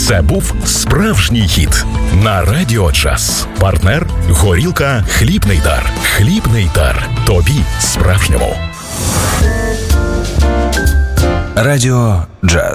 Це був справжній хіт на Радіо Джаз. Партнер – горілка «Хлібний дар». «Хлібний дар». Тобі справжньому. Радіо Джаз.